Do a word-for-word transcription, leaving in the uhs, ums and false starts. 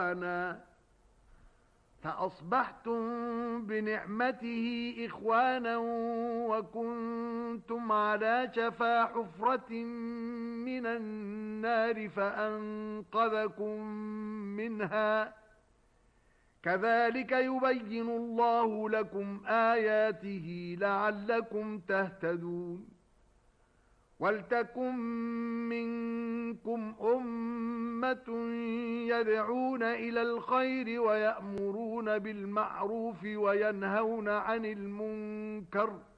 فأصبحتم بنعمته إخوانا وكنتم على شفا حفرة من النار فأنقذكم منها كذلك يبين الله لكم آياته لعلكم تهتدون وَلْتَكُن مِّنكُمْ أُمَّةٌ يَدْعُونَ إِلَى الْخَيْرِ وَيَأْمُرُونَ بِالْمَعْرُوفِ وَيَنْهَوْنَ عَنِ الْمُنكَرِ